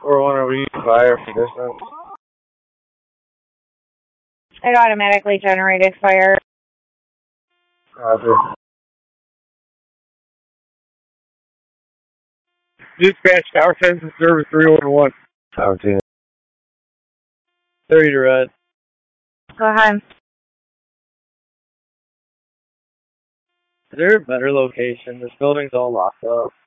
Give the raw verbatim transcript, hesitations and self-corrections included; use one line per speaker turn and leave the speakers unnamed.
Or one we fire for distance.
It automatically generated fire.
Copy. Dispatch, Tower Census Service three one one. Tower ten. thirty to red.
Go ahead.
Is there a better location? This building's all locked up.